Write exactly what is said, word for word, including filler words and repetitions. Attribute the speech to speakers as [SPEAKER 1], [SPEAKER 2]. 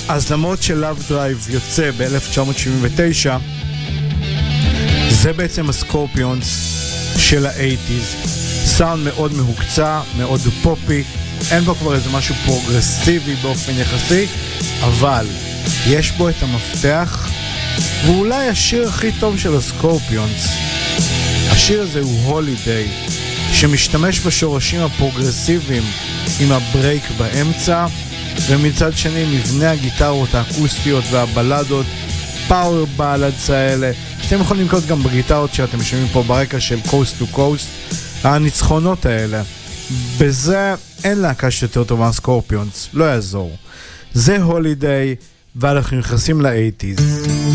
[SPEAKER 1] אז למרות שלאב דרייב יוצא ב-אלף תשע מאות שבעים ותשע, זה בעצם הסקורפיונס של ה-שמונים. סאונד מאוד מהוקצע, מאוד פופי, אין בו כבר איזה משהו פרוגרסיבי באופן יחסי, אבל יש בו את המפתח, ואולי השיר הכי טוב של הסקורפיונס. השיר הזה הוא הולידיי, שמשתמש בשורשים הפרוגרסיביים עם הברייק באמצע, ומצד שני מבנה הגיטרות האקוסטיות והבלדות, פאוור בלדס האלה, שאתם יכולים לקרות גם בגיטרות שאתם משמעים פה ברקע של Coast to Coast, הניצחונות האלה. בזה אין להקה שיותר טובה סקורפיונס, לא יעזור. זה הולידיי, ואנחנו נכנסים ל-שמונים.